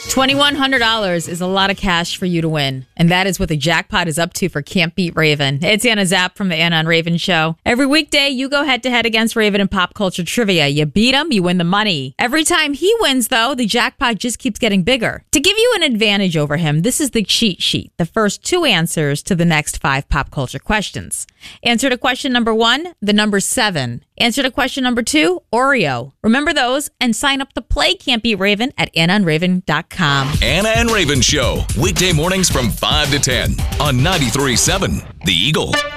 $2,100 is a lot of cash for you to win, and that is what the jackpot is up to for Can't Beat Raven. It's Anna Zapp from the Anna and Raven Show. Every weekday, you go head-to-head against Raven in pop culture trivia. You beat him, you win the money. Every time he wins, though, the jackpot just keeps getting bigger. To give you an advantage over him, this is the cheat sheet, the first 2 answers to the next 5 pop culture questions. Answer to question number 1, the number 7. Answer to question number 2, Oreo. Remember those and sign up to play Can't Beat Raven at AnnaandRaven.com. Anna and Raven Show, weekday mornings from 5 to 10 on 93.7 The Eagle.